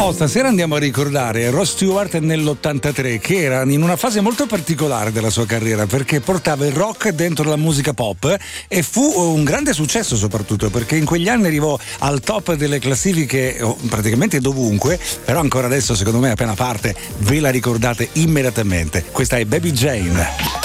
Oh, stasera andiamo a ricordare Rod Stewart nell'83, che era in una fase molto particolare della sua carriera, perché portava il rock dentro la musica pop e fu un grande successo, soprattutto perché in quegli anni arrivò al top delle classifiche praticamente dovunque. Però ancora adesso, secondo me, appena parte ve la ricordate immediatamente. Questa è Baby Jane.